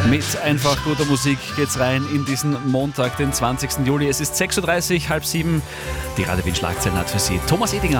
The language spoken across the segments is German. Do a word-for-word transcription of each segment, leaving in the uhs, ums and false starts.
Mit einfach guter Musik geht's rein in diesen Montag, den zwanzigsten Juli. Es ist sechs Uhr dreißig, halb sieben. Die Radio Wien Schlagzeilen hat für Sie Thomas Edinger.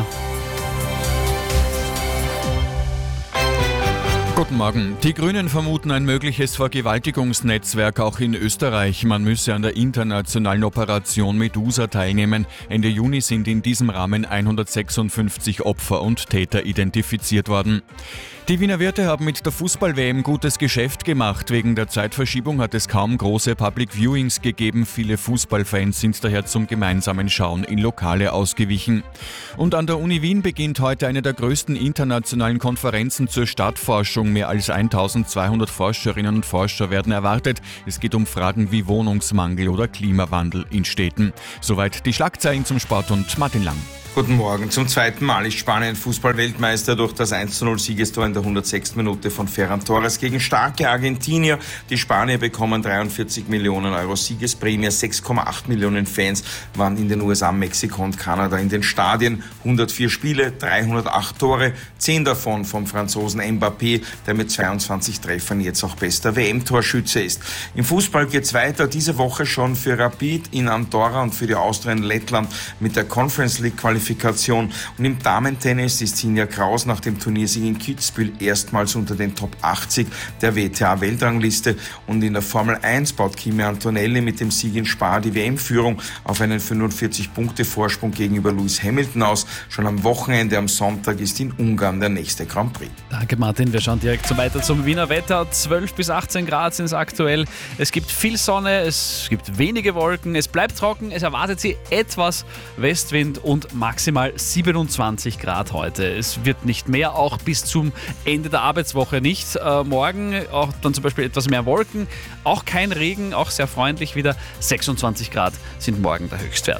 Guten Morgen. Die Grünen vermuten ein mögliches Vergewaltigungsnetzwerk auch in Österreich. Man müsse an der internationalen Operation Medusa teilnehmen. Ende Juni sind in diesem Rahmen hundertsechsundfünfzig Opfer und Täter identifiziert worden. Die Wiener Wirte haben mit der Fußball-W M gutes Geschäft gemacht. Wegen der Zeitverschiebung hat es kaum große Public Viewings gegeben. Viele Fußballfans sind daher zum gemeinsamen Schauen in Lokale ausgewichen. Und an der Uni Wien beginnt heute eine der größten internationalen Konferenzen zur Stadtforschung. Mehr als eintausendzweihundert Forscherinnen und Forscher werden erwartet. Es geht um Fragen wie Wohnungsmangel oder Klimawandel in Städten. Soweit die Schlagzeilen zum Sport und Martin Lang. Guten Morgen. Zum zweiten Mal ist Spanien Fußball-Weltmeister durch das eins zu null Siegestor in der hundertsechsten Minute von Ferran Torres gegen starke Argentinier. Die Spanier bekommen dreiundvierzig Millionen Euro Siegesprämie. sechs Komma acht Millionen Fans waren in den U S A, Mexiko und Kanada in den Stadien. hundertvier Spiele, dreihundertacht Tore, zehn davon vom Franzosen Mbappé, der mit zweiundzwanzig Treffern jetzt auch bester W M-Torschütze ist. Im Fußball geht's weiter. Diese Woche schon für Rapid in Andorra und für die Austria in Lettland mit der Conference League Qualifikation. Und im Damentennis ist Sinja Kraus nach dem Turniersieg in Kitzbühel erstmals unter den Top achtzig der W T A-Weltrangliste. Und in der Formel eins baut Kimi Antonelli mit dem Sieg in Spa die W M-Führung auf einen fünfundvierzig-Punkte-Vorsprung gegenüber Lewis Hamilton aus. Schon am Wochenende, am Sonntag, ist in Ungarn der nächste Grand Prix. Danke Martin, wir schauen direkt so weiter zum Wiener Wetter. zwölf bis achtzehn Grad sind es aktuell. Es gibt viel Sonne, es gibt wenige Wolken, es bleibt trocken, es erwartet Sie etwas Westwind und maximal siebenundzwanzig Grad heute. Es wird nicht mehr, auch bis zum Ende der Arbeitswoche nicht. Äh, morgen auch dann zum Beispiel etwas mehr Wolken, auch kein Regen, auch sehr freundlich wieder. sechsundzwanzig Grad sind morgen der Höchstwert.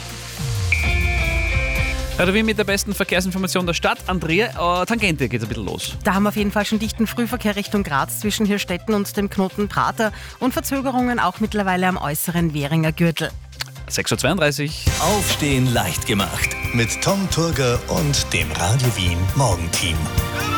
Radio Wien mit der besten Verkehrsinformation der Stadt. Andrea, äh, Tangente geht ein bisschen los. Da haben wir auf jeden Fall schon dichten Frühverkehr Richtung Graz zwischen Hirstetten und dem Knoten Prater und Verzögerungen auch mittlerweile am äußeren Währinger Gürtel. sechs Uhr zweiunddreißig. Aufstehen leicht gemacht mit Tom Turger und dem Radio Wien Morgenteam.